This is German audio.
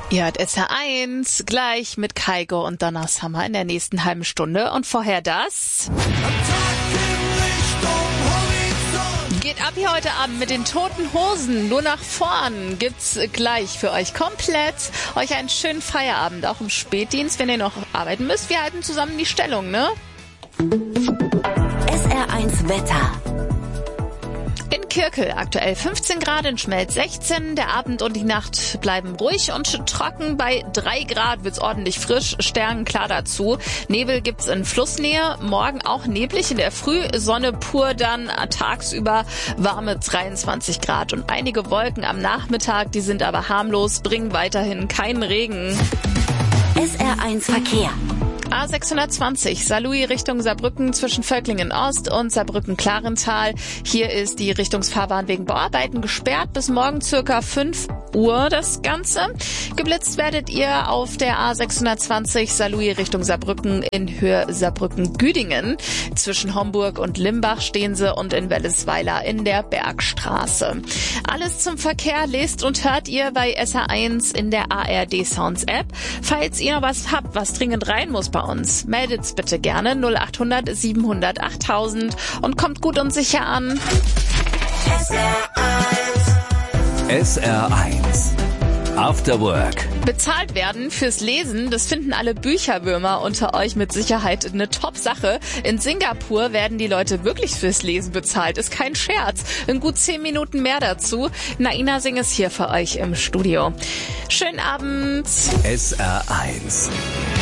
Ihr hört SR1 gleich mit Kaigo und Donna Summer in der nächsten halben Stunde. Und vorher das. Geht ab hier heute Abend mit den Toten Hosen. Nur nach vorn gibt's gleich für euch komplett. Euch einen schönen Feierabend, auch im Spätdienst, wenn ihr noch arbeiten müsst. Wir halten zusammen die Stellung, ne? SR1 Wetter. In Kirkel aktuell 15 Grad, in Schmelz 16. Der Abend und die Nacht bleiben ruhig und trocken. Bei 3 Grad wird's ordentlich frisch, sternenklar dazu. Nebel gibt's in Flussnähe. Morgen auch neblig in der Früh. Sonne pur dann, tagsüber warme 23 Grad. Und einige Wolken am Nachmittag, die sind aber harmlos, bringen weiterhin keinen Regen. SR1 Verkehr. A620, Saarlouis Richtung Saarbrücken zwischen Völklingen Ost und Saarbrücken-Klarental. Hier ist die Richtungsfahrbahn wegen Bauarbeiten gesperrt. Bis morgen circa 5 Uhr das Ganze. Geblitzt werdet ihr auf der A620 Saarlouis Richtung Saarbrücken in Höhe Saarbrücken-Güdingen. Zwischen Homburg und Limbach stehen sie und in Wellesweiler in der Bergstraße. Alles zum Verkehr lest und hört ihr bei SR1 in der ARD Sounds App. Falls ihr was habt, was dringend rein muss bei uns, meldet's bitte gerne 0800 700 8000 und kommt gut und sicher an. SR1 After Work. Bezahlt werden fürs Lesen, das finden alle Bücherwürmer unter euch mit Sicherheit eine Top-Sache. In Singapur werden die Leute wirklich fürs Lesen bezahlt, ist kein Scherz. In gut 10 Minuten mehr dazu. Naina Singh ist hier für euch im Studio. Schönen Abend. SR1